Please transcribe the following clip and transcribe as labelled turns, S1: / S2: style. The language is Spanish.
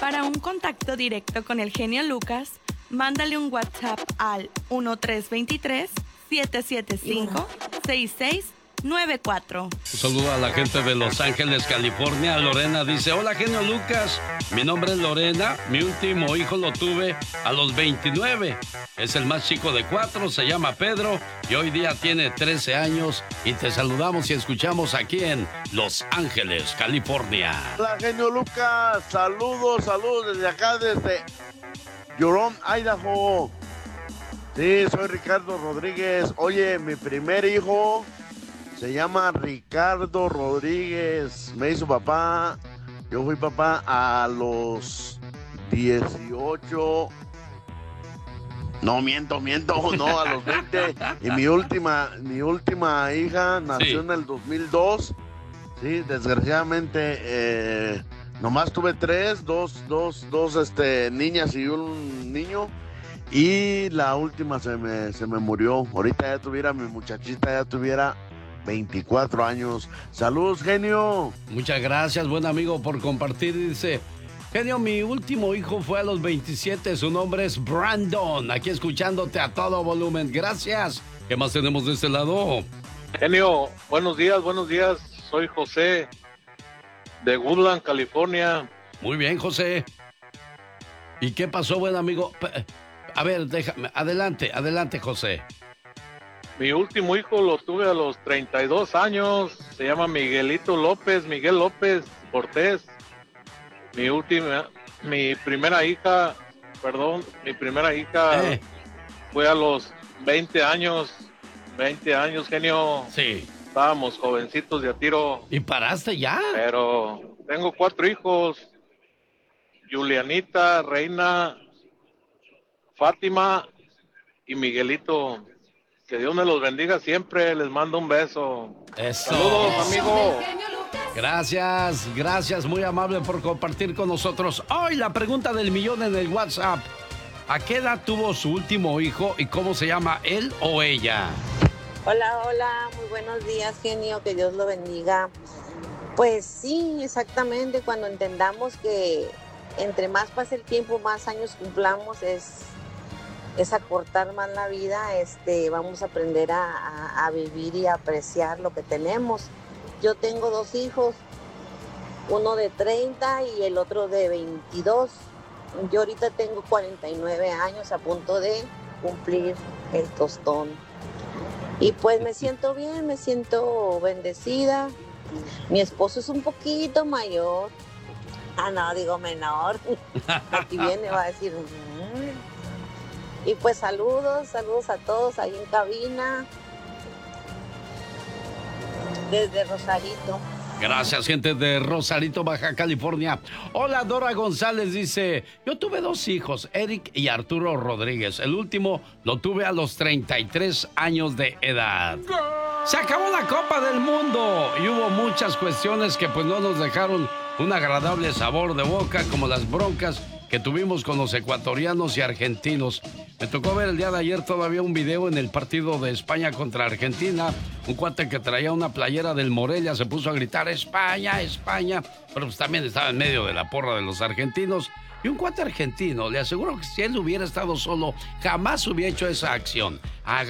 S1: Para un contacto directo con el genio Lucas, mándale un WhatsApp al 1323-775-6694.
S2: Un saludo a la gente de Los Ángeles, California. Lorena dice: hola, genio Lucas, mi nombre es Lorena, mi último hijo lo tuve a los 29. Es el más chico de 4, se llama Pedro y hoy día tiene 13 años y te saludamos y escuchamos aquí en Los Ángeles, California.
S3: Hola, genio Lucas, saludos desde acá, desde Jerome, Idaho. Sí, soy Ricardo Rodríguez. Oye, mi primer hijo se llama Ricardo Rodríguez. Me hizo papá. Yo fui papá a los 18. No, miento, no, a los 20. Y mi última hija nació en el 2002. Sí, desgraciadamente, nomás tuve dos niñas y un niño. Y la última se me murió. Ahorita ya tuviera, mi muchachita ya tuviera 24 años. Saludos, genio.
S2: Muchas gracias, buen amigo, por compartir. Dice: genio, mi último hijo fue a los 27. Su nombre es Brandon. Aquí escuchándote a todo volumen. Gracias. ¿Qué más tenemos de este lado?
S4: Genio, buenos días. Soy José de Woodland, California.
S2: Muy bien, José. ¿Y qué pasó, buen amigo? A ver, déjame. Adelante, José.
S4: Mi último hijo lo tuve a los 32 años. Se llama Miguel López Cortés. Mi primera hija fue a los 20 años. 20 años, genio.
S2: Sí.
S4: Estábamos jovencitos de a tiro.
S2: ¿Y paraste ya?
S4: Pero tengo 4 hijos. Julianita, Reina, Fátima y Miguelito. Que Dios me los bendiga siempre. Les mando un beso.
S2: Eso.
S4: Saludos, amigo.
S2: Gracias, muy amable por compartir con nosotros. Hoy la pregunta del millón en el WhatsApp: ¿a qué edad tuvo su último hijo y cómo se llama él o ella?
S5: Hola, muy buenos días, genio, que Dios lo bendiga. Pues sí, exactamente, cuando entendamos que entre más pase el tiempo, más años cumplamos, es acortar más la vida, vamos a aprender a vivir y a apreciar lo que tenemos. Yo tengo 2 hijos, uno de 30 y el otro de 22. Yo ahorita tengo 49 años, a punto de cumplir el tostón. Y pues me siento bien, me siento bendecida. Mi esposo es un poquito mayor. Menor. Aquí viene, va a decir... Y pues saludos a todos ahí en cabina, desde Rosarito.
S2: Gracias, gente de Rosarito, Baja California. Hola, Dora González dice: yo tuve 2 hijos, Eric y Arturo Rodríguez. El último lo tuve a los 33 años de edad. Se acabó la Copa del Mundo y hubo muchas cuestiones que pues no nos dejaron un agradable sabor de boca, como las broncas que tuvimos con los ecuatorianos y argentinos. Me tocó ver el día de ayer todavía un video en el partido de España contra Argentina. Un cuate que traía una playera del Morelia se puso a gritar: España, España. Pero pues también estaba en medio de la porra de los argentinos. Y un cuate argentino, le aseguro que si él hubiera estado solo, jamás hubiera hecho esa acción.